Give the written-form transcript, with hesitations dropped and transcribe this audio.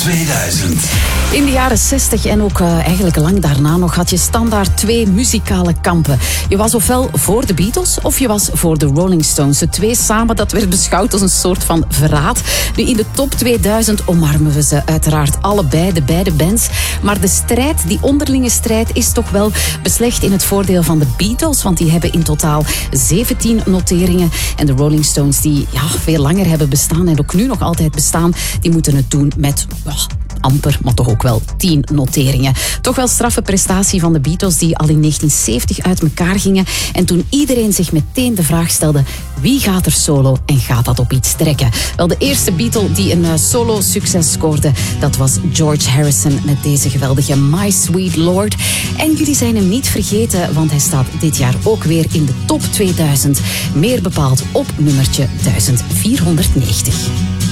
2000. In de jaren 60 en ook eigenlijk lang daarna nog had je standaard 2 muzikale kampen. Je was ofwel voor de Beatles of je was voor de Rolling Stones. De 2 samen, dat werd beschouwd als een soort van verraad. Nu, in de top 2000 omarmen we ze uiteraard allebei, de beide bands. Maar de strijd, die onderlinge strijd, is toch wel beslecht in het voordeel van de Beatles. Want die hebben in totaal 17 noteringen. En de Rolling Stones, die veel langer hebben bestaan en ook nu nog altijd bestaan, die moeten het doen met amper, maar toch ook wel 10 noteringen. Toch wel straffe prestatie van de Beatles die al in 1970 uit elkaar gingen en toen iedereen zich meteen de vraag stelde: wie gaat er solo en gaat dat op iets trekken? Wel, de eerste Beatle die een solo-succes scoorde, dat was George Harrison met deze geweldige My Sweet Lord. En jullie zijn hem niet vergeten, want hij staat dit jaar ook weer in de top 2000. Meer bepaald op nummertje 1490.